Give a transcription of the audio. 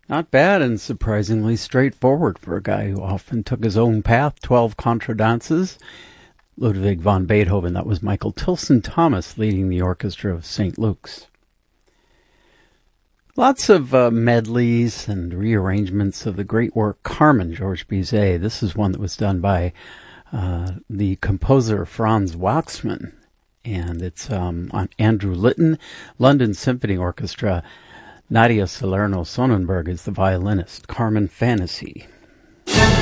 Not bad and surprisingly straightforward for a guy who often took his own path. 12 contradances. Ludwig van Beethoven. That was Michael Tilson Thomas leading the orchestra of St. Luke's. Lots of medleys and rearrangements of the great work Carmen, Georges Bizet. This is one that was done by the composer Franz Waxman. And it's on Andrew Litton, London Symphony Orchestra. Nadia Salerno Sonnenberg is the violinist. Carmen Fantasy.